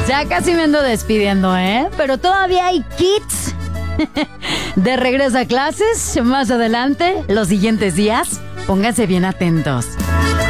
Ya casi me ando despidiendo, ¿eh? Pero todavía hay kits de regreso a clases más adelante, los siguientes días. Pónganse bien atentos.